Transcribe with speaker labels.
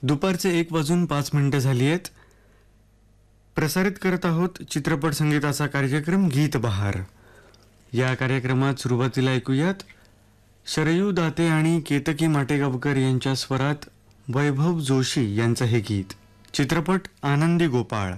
Speaker 1: दुपारचे 1:05 झाली आहेत. प्रसारित करत आहोत चित्रपट संगीताचा कार्यक्रम गीत बहार. या कार्यक्रमात सुरुवातीला ऐकूयात शरयू दाते आणि केतकी माटेगावकर यांच्या स्वरात वैभव जोशी यांचं हे गीत. चित्रपट आनंदी गोपाळ.